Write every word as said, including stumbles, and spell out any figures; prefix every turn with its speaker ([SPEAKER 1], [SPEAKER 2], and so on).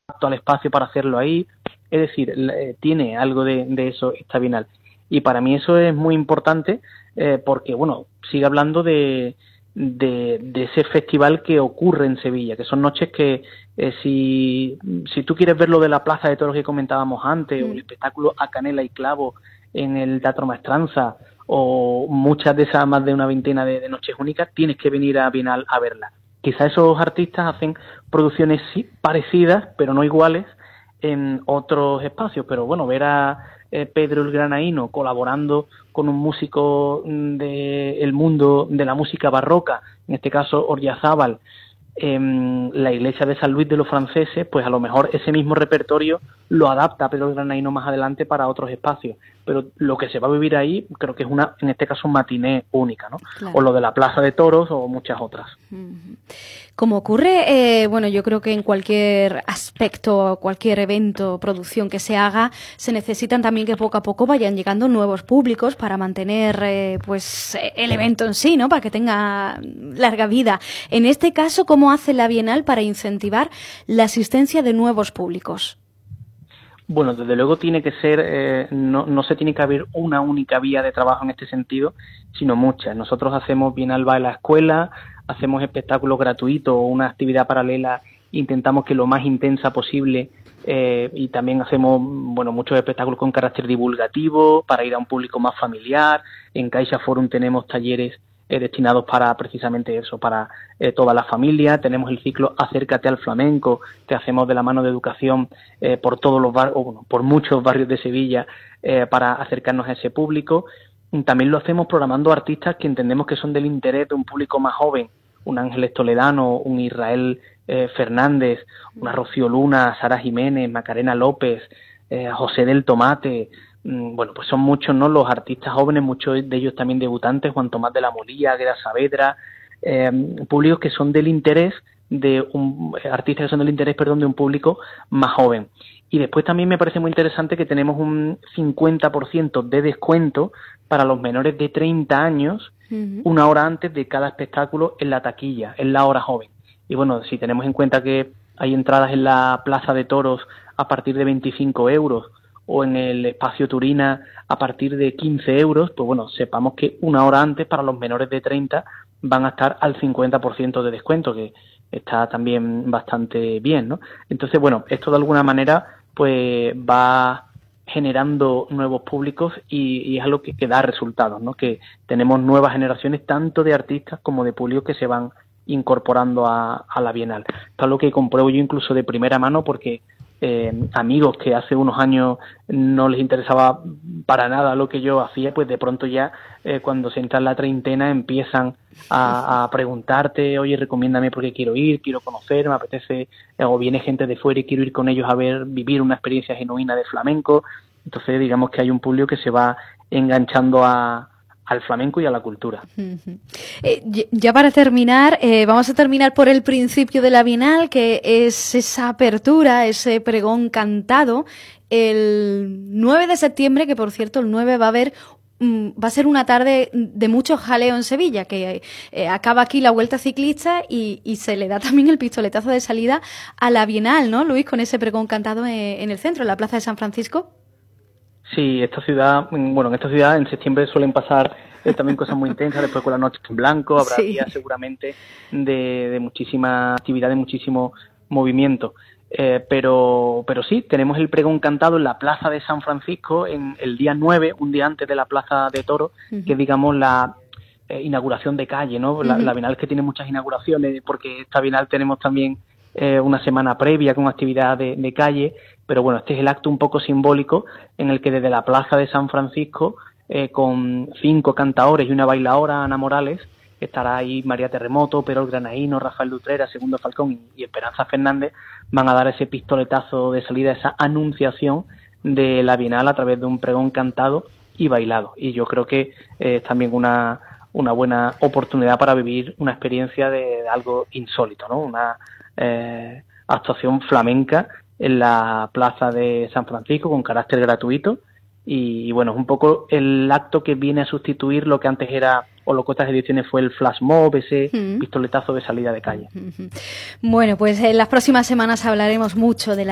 [SPEAKER 1] al espacio para hacerlo ahí. Es decir, eh, tiene algo de, de eso esta Bienal. Y para mí eso es muy importante eh, porque, bueno, sigue hablando de, de, de ese festival que ocurre en Sevilla, que son noches que eh, si, si tú quieres ver lo de la Plaza de Toros que comentábamos antes, mm. o el espectáculo A Canela y Clavo en el Teatro Maestranza, o muchas de esas, más de una veintena de, de noches únicas, tienes que venir a Bienal a verlas. Quizá esos artistas hacen producciones sí parecidas, pero no iguales, en otros espacios, pero bueno, ver a eh, Pedro el Granaíno colaborando con un músico del mundo de la música barroca, en este caso Oryazábal, en la iglesia de San Luis de los Franceses, pues a lo mejor ese mismo repertorio lo adapta a Pedro el Granaíno más adelante para otros espacios, pero lo que se va a vivir ahí creo que es una, en este caso, un matiné única, ¿no? Claro. O lo de la Plaza de Toros o muchas otras.
[SPEAKER 2] Como ocurre, eh, bueno, yo creo que en cualquier aspecto, cualquier evento, producción que se haga, se necesitan también que poco a poco vayan llegando nuevos públicos para mantener, eh, pues, el evento en sí, ¿no? Para que tenga larga vida. En este caso, ¿cómo hace la Bienal para incentivar la asistencia de nuevos públicos?
[SPEAKER 1] Bueno, desde luego tiene que ser, eh, no, no se tiene que haber una única vía de trabajo en este sentido, sino muchas. Nosotros hacemos Bienal va a la escuela, hacemos espectáculos gratuitos o una actividad paralela, intentamos que lo más intensa posible, eh, y también hacemos, bueno, muchos espectáculos con carácter divulgativo para ir a un público más familiar. En Caixa Forum tenemos talleres Eh, destinados para precisamente eso, para eh, toda la familia. Tenemos el ciclo Acércate al Flamenco, que hacemos de la mano de educación eh, por todos los barrios, o bueno, por muchos barrios de Sevilla, eh, para acercarnos a ese público. También lo hacemos programando artistas que entendemos que son del interés de un público más joven, un Ángeles Toledano, un Israel eh, Fernández, una Rocío Luna, Sara Jiménez, Macarena López, eh, José del Tomate. Bueno, pues son muchos, ¿no?, los artistas jóvenes, muchos de ellos también debutantes, Juan Tomás de la Molía, Águeda Saavedra, eh, públicos que son del interés de un, artistas que son del interés, perdón, de un público más joven. Y después también me parece muy interesante que tenemos un cincuenta por ciento de descuento para los menores de treinta años, uh-huh. una hora antes de cada espectáculo en la taquilla, en la hora joven. Y bueno, si tenemos en cuenta que hay entradas en la Plaza de Toros a partir de veinticinco euros, o en el Espacio Turina a partir de quince euros, pues bueno, sepamos que una hora antes para los menores de treinta van a estar al cincuenta por ciento de descuento, que está también bastante bien, ¿no? Entonces, bueno, esto de alguna manera pues va generando nuevos públicos y, y es algo que, que da resultados, ¿no? Que tenemos nuevas generaciones tanto de artistas como de públicos que se van incorporando a, a la Bienal. Esto es lo que compruebo yo incluso de primera mano porque Eh, amigos que hace unos años no les interesaba para nada lo que yo hacía, pues de pronto ya eh, cuando se entra en la treintena empiezan a, a preguntarte, oye, recomiéndame porque quiero ir, quiero conocer, me apetece, eh, o viene gente de fuera y quiero ir con ellos a ver, vivir una experiencia genuina de flamenco. Entonces digamos que hay un público que se va enganchando a al flamenco y a la cultura.
[SPEAKER 2] Uh-huh. Eh, ya para terminar, eh, vamos a terminar por el principio de la Bienal, que es esa apertura, ese pregón cantado, el nueve de septiembre, que por cierto el nueve va a haber va a ser una tarde de mucho jaleo en Sevilla, que eh, acaba aquí la Vuelta Ciclista y, y se le da también el pistoletazo de salida a la Bienal, ¿no, Luis? Con ese pregón cantado en, en el centro, en la Plaza de San Francisco.
[SPEAKER 1] Sí, esta ciudad, bueno, en esta ciudad en septiembre suelen pasar eh, también cosas muy intensas, después con la noche en blanco, habrá sí. días seguramente de, de muchísima actividad, de muchísimo movimiento. Eh, pero pero sí, tenemos el pregón cantado en la Plaza de San Francisco en el día nueve, un día antes de la Plaza de Toros, uh-huh. que es, digamos, la eh, inauguración de calle, ¿no? La, uh-huh. la Bienal que tiene muchas inauguraciones, porque esta Bienal tenemos también eh, una semana previa con actividad de, de calle, pero bueno, este es el acto un poco simbólico en el que desde la Plaza de San Francisco, eh, con cinco cantaores y una bailaora, Ana Morales, estará ahí María Terremoto, Pero el Granaíno, Rafael Lutrera, Segundo Falcón y Esperanza Fernández, van a dar ese pistoletazo de salida, esa anunciación de la Bienal a través de un pregón cantado y bailado. Y yo creo que eh, es también una, una buena oportunidad para vivir una experiencia de, de algo insólito, ¿no? Una eh, actuación flamenca en la Plaza de San Francisco con carácter gratuito y, y bueno, es un poco el acto que viene a sustituir lo que antes era, o lo que otras ediciones fue el flash mob, ese uh-huh. pistoletazo de salida de calle.
[SPEAKER 2] Uh-huh. Bueno, pues en las próximas semanas hablaremos mucho de la